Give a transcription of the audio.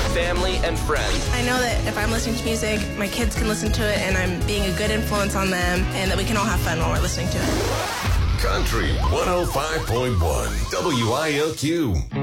family, and friends. I know that if I'm listening to music, my kids can listen to it, and I'm being a good influence on them, and that we can all have fun while we're listening to it. Country 105.1 WILQ.